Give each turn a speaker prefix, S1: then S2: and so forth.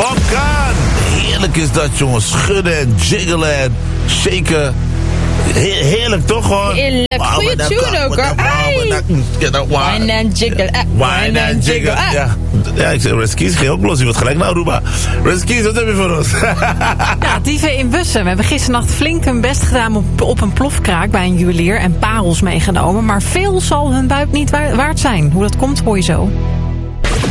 S1: Popcorn. Heerlijk is dat, jongens. Schudden en jiggelen en shaken. Heerlijk toch gewoon?
S2: Heerlijk. Goeie tune ook hoor. Wine and jiggle.
S1: Wine and jiggle. Ja, ik zeg, Reskies, ging ook los. Je wordt gelijk naar Aruba. Reskies, wat heb je voor ons?
S3: Ja, dieven in bussen. We hebben gisternacht flink hun best gedaan op een plofkraak bij een juwelier en parels meegenomen. Maar veel zal hun buit niet waard zijn. Hoe dat komt, hoor je zo.